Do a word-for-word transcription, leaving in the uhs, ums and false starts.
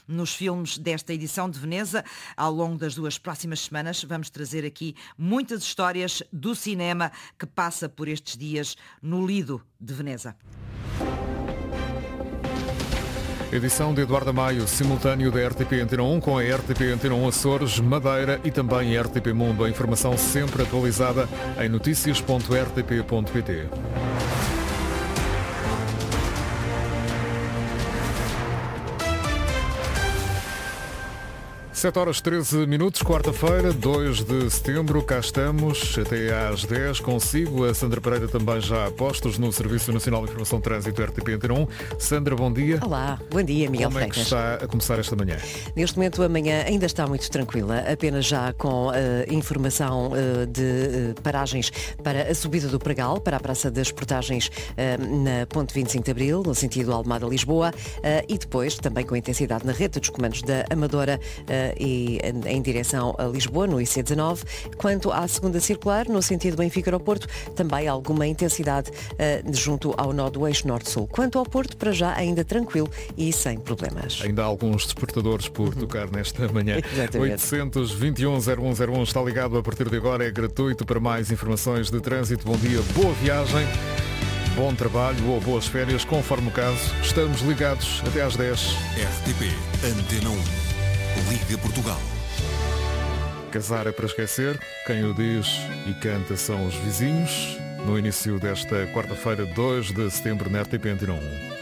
nos filmes desta edição de Veneza. Ao longo das duas próximas semanas vamos trazer aqui muitas histórias do cinema que passa por estes dias no Lido de Veneza. Edição de Eduardo Maio, simultâneo da R T P Antena um com a R T P Antena um Açores, Madeira e também a R T P Mundo. A informação sempre atualizada em notícias ponto r t p ponto p t. sete horas treze minutos, quarta-feira, dois de setembro, cá estamos até às dez, consigo, a Sandra Pereira também já a postos no Serviço Nacional de Informação de Trânsito R T P Antena um. Sandra, bom dia. Olá, bom dia, Miguel Como é que Freitas. está a começar esta manhã? Neste momento a manhã ainda está muito tranquila, apenas já com uh, informação uh, de uh, paragens para a subida do Pregal, para a Praça das Portagens uh, na Ponte vinte e cinco de Abril, no sentido Almada-Lisboa, uh, e depois também com intensidade na rede dos comandos da Amadora uh, e em direção a Lisboa, no I C dezanove. Quanto à segunda circular, no sentido Benfica-Aeroporto, também alguma intensidade uh, junto ao nó do eixo norte-sul. Quanto ao Porto, para já ainda tranquilo e sem problemas. Ainda há alguns despertadores por uhum. tocar nesta manhã. Exatamente. oitocentos, vinte e um, zero um zero um está ligado a partir de agora, é gratuito. Para mais informações de trânsito, bom dia, boa viagem, bom trabalho ou boas férias, conforme o caso. Estamos ligados até às dez. R T P Antena um. Liga Portugal. Casar é para esquecer. Quem o diz e canta são os vizinhos. No início desta quarta-feira, dois de setembro, na R T P Antena um.